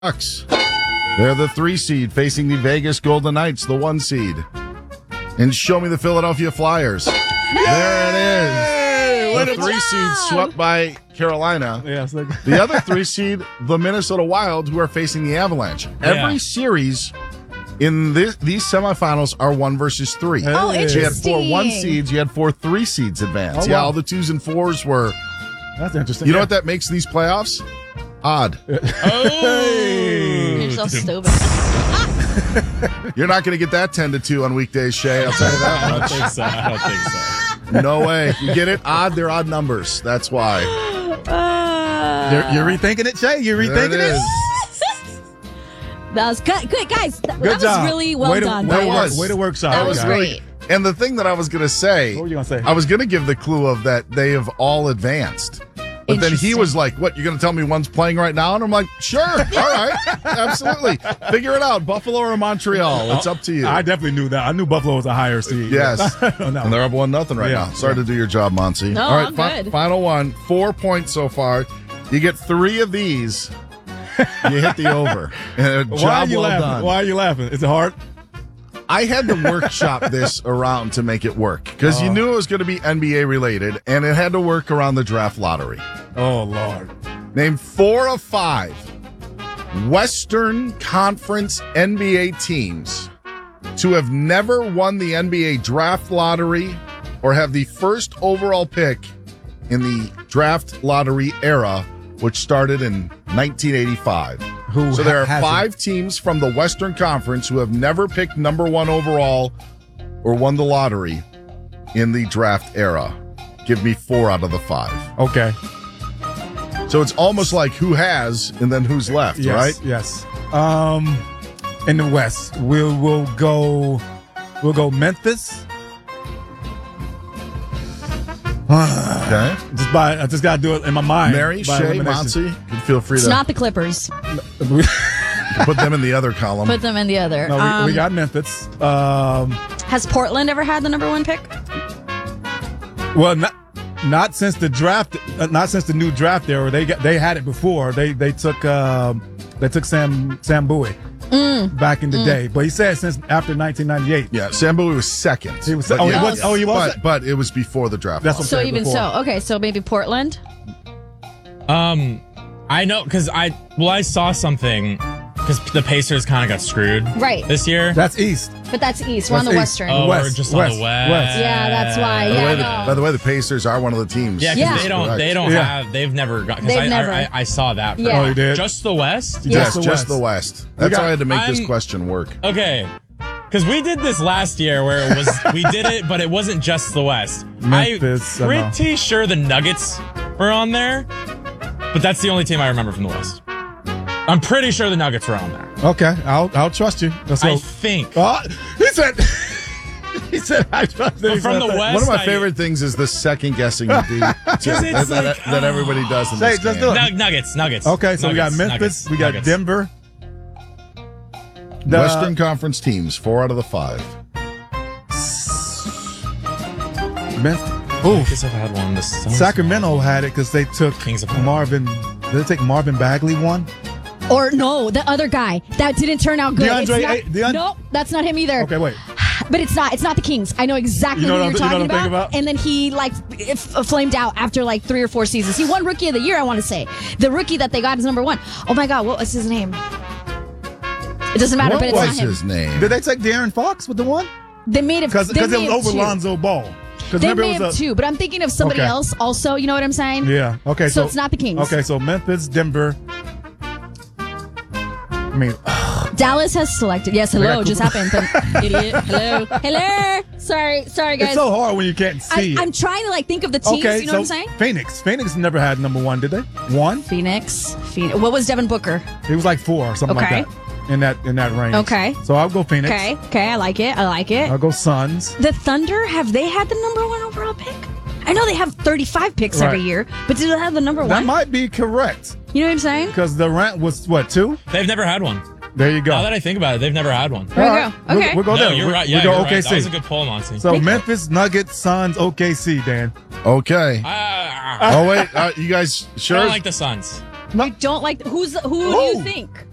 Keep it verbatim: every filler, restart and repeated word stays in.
Bucks. They're the three seed facing the Vegas Golden Knights, the one seed. And show me the Philadelphia Flyers. Yay! There it is. The three seed swept by Carolina. Yeah, it's like The other three seed, the Minnesota Wild, who are facing the Avalanche. Every Yeah. series in this, these semifinals are one versus three. Oh, You had interesting. four one seeds, you had four three seeds advance. Oh, Yeah, wow. all the twos and fours were. that's interesting. You know Yeah. what that makes these playoffs? Odd. Oh, You're so stupid. You're not going to get that ten to two on weekdays, Shay. I'll tell you I that don't much. think so. I don't think so. No way. You get it? Odd, they're odd numbers. That's why. You're, you're rethinking it, Shay? You're There rethinking it it? is. That was good, good guys. That, Good that job. was really well way to, done. Way to, That work, was. way to workshop. That it, was guys. great. And the thing that I was going to say, What were you gonna say? I was going to give the clue of that they have all advanced. But then he Interesting. was like, what, you're going to tell me one's playing right now? And I'm like, sure. All right. Absolutely. Figure it out. Buffalo or Montreal. It's up to you. I definitely knew that. I knew Buffalo was a higher seed. Yes. No. And they're up one nothing right Yeah. now. Sorry to do your job, Monty. No, All right, I'm fi- good. final one. Four points so far. You get three of these. You hit the over. And Why are job you well laughing? done. Why are you laughing? Is it hard? I had to workshop this around to make it work because you Oh. knew it was going to be N B A related, and it had to work around the draft lottery. Oh, Lord. Name four of five Western Conference N B A teams to have never won the N B A draft lottery or have the first overall pick in the draft lottery era, which started in nineteen eighty-five. Who So there are hasn't? five teams from the Western Conference who have never picked number one overall or won the lottery in the draft era. Give me four out of the five. Okay. So it's almost like who has and then who's left, Yes, right? Yes. Um, in the West, we'll we'll go we'll go Memphis. Okay. Just by I just gotta do it in my mind. Mary, by Shay, elimination. Monty, you feel free It's to not the Clippers. put them in the other column. Put them in the other. No, we, Um, we got Memphis. Um, has Portland ever had the number one pick? well, not not since the draft, uh, not since the new draft era. They got they had it before. They they took um, they took Sam Sam Bowie Mm. back in the day, but he said since after nineteen ninety-eight. Yeah, Sam Bowie was second. He was- But oh, he yeah. was- oh, he was? But, but it was before the draft. That's lottery. what So Okay, even before. so, okay. So maybe Portland. Um, I know because I well I saw something because the Pacers kind of got screwed Right. this year. That's East. But that's East. We're on the That's East. Western. oh, West, we're just West, on the West. West. Yeah, that's why. By the, Yeah, way, I the, know. by the way, the Pacers are one of the teams. Yeah, because Yeah. they don't Correct. they don't Yeah. have they've never got. 'cause They've I, never. I, I, I saw that. For, Yeah. Oh, you did. Just the West. Yes, Just the just West. the West. That's got- why I had to make this I'm- question work. Okay. Because we did this last year where it was we did it, but it wasn't just the West. Memphis, I I'm know. pretty sure the Nuggets were on there, but that's the only team I remember from the West. I'm pretty sure the Nuggets were on there. Okay, I'll I'll trust you. Let's I go. think. Oh, he said. He said I trust you. But from the West, One of my I- favorite things is the second guessing you do to- it's that, that- like, that everybody does in Say, this just game. do it. Nug- Nuggets, Nuggets. Okay, so we got Nuggets, Memphis, Nuggets, we got Nuggets. Denver. The- Western Conference teams, four out of the five. Memphis. I Oh, guess I've had one. The Suns. Sacramento had it because they took Kings of Leon. Marvin. Did they take Marvin Bagley one? Or no, the other guy that didn't turn out good. DeAndre- It's not- hey, DeAndre- no, that's not him either. Okay, wait. But it's not. It's not the Kings. I know exactly You know who what you're I'm- you know talking what I'm about. thinking about? And then he like f- f- flamed out after like three or four seasons. He won Rookie of the Year. I want to say the rookie that they got is number one. Oh my God, what was his name? It doesn't matter, What but it's was not him. his name? Did they take Darren Fox with the one? They made it Because they it may was have over two. Lonzo Ball. Because They remember may it have was a, two, but I'm thinking of somebody Okay. else also. You know what I'm saying? Yeah. Okay. So So, it's not the Kings. Okay. So Memphis, Denver. I mean, Dallas has selected. Yes, hello, got just happened. But idiot. Hello. Hello. Sorry, sorry guys. it's so hard when you can't I, see. it. I'm trying to like think of the teams. okay. you know so what I'm saying? Phoenix. Phoenix never had number one, did they? One. Phoenix. Phoenix. What was Devin Booker? It was like four or something Okay. like that. In that in that range. Okay. So I'll go Phoenix. Okay. Okay. I like it. I like it. I'll go Suns. The Thunder, have they had the number one overall pick? I know they have thirty-five picks every Right. year, but do they have the number That one? might be correct You know what I'm saying? because the rent was what two? They've never had one. There you go. Now that I think about it, they've never had one. There we All right. go. Okay. We'll, we'll go no, there. you're we right. we Yeah, go you're O K right. C. That was a good poll, Monty. So Memphis, Nuggets, Suns, O K C, Dan. Okay. Ah, Oh, wait. Uh, you guys I sure? don't like the Suns. I don't like who. Who do Oh. you think?